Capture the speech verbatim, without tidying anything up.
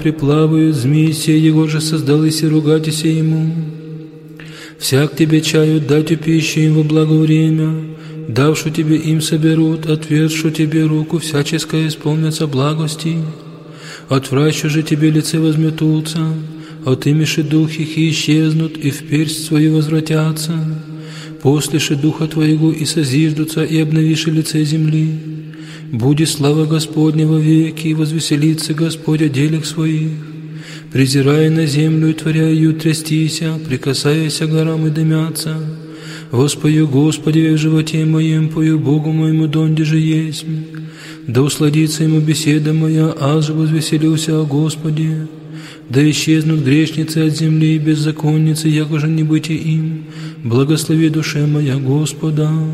приплавают змеи сей, его же создал, и ругайтеся ему. Всяк тебе чаю дать пищу им во благо время, давшу тебе им соберут, отвершу тебе руку, всяческое исполнятся благости. Отвращу же тебе лице возметутся, отымеши дух их и исчезнут, и в персть свою возвратятся. Послеши духа твоего и созиждутся, и обновиши лице земли. Буди слава Господня во веки, и возвеселится Господь о делах своих. Презирая на землю и творя ее трястися, прикасаясь к горам и дымятся. Воспою Господи в животе моем, пою Богу моему, донде же есть. Да усладится ему беседа моя, аз же возвеселился о Господе. Да исчезнут грешницы от земли и беззаконницы, яко же не быть им. Благослови душе моя Господа.